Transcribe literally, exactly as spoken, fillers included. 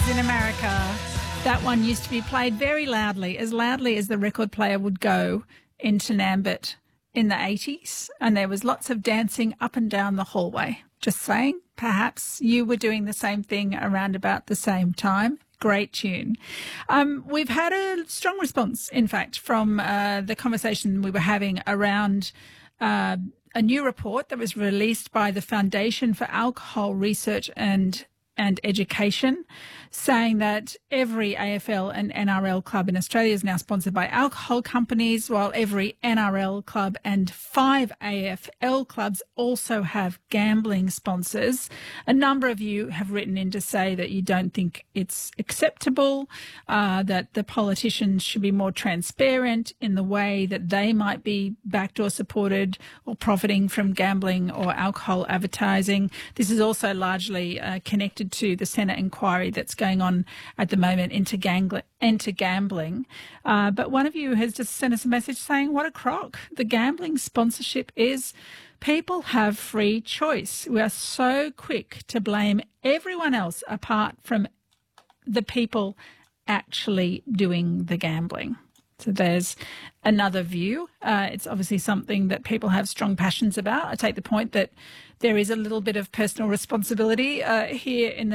Boys in America. That one used to be played very loudly, as loudly as the record player would go into Nambit in the eighties. And there was lots of dancing up and down the hallway. Just saying, perhaps you were doing the same thing around about the same time. Great tune. Um, we've had a strong response, in fact, from uh, the conversation we were having around uh, a new report that was released by the Foundation for Alcohol Research and and Education, saying that every A F L and N R L club in Australia is now sponsored by alcohol companies, while every N R L club and five A F L clubs also have gambling sponsors. A number of you have written in to say that you don't think it's acceptable, uh, that the politicians should be more transparent in the way that they might be backed or supported or profiting from gambling or alcohol advertising. This is also largely uh, connected to the Senate inquiry that's going on at the moment into, gang- into gambling. Uh, but one of you has just sent us a message saying, what a crock. The gambling sponsorship is people have free choice. We are so quick to blame everyone else apart from the people actually doing the gambling. So there's another view. Uh, it's obviously something that people have strong passions about. I take the point that there is a little bit of personal responsibility uh, here in the